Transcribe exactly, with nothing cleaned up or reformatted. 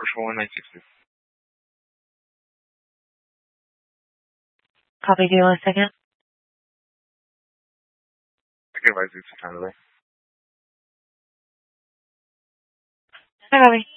four one nine six two. Copy, give me one second. I can advise you some time today. Hi, Bobby.